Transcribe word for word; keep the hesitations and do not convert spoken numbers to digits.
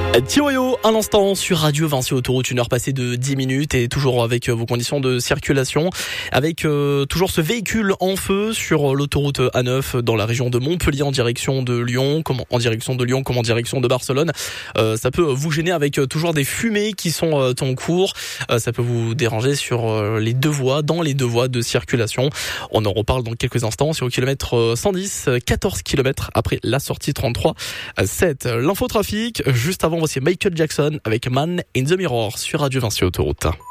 Tioyo, un instant sur Radio Vinci Autoroute, une heure passée de dix minutes et toujours avec vos conditions de circulation, avec euh, toujours ce véhicule en feu sur l'autoroute A neuf dans la région de Montpellier en direction de Lyon, comme en direction de Lyon, comme en direction de Barcelone. Euh, ça peut vous gêner avec toujours des fumées qui sont euh, en cours. Euh, ça peut vous déranger sur euh, les deux voies, dans les deux voies de circulation. On en reparle dans quelques instants. C'est au kilomètre cent dix, quatorze kilomètres après la sortie trente-trois sept. L'infotrafic, juste avant, voici Michael Jackson avec Man in the Mirror sur Radio Vinci Autoroute.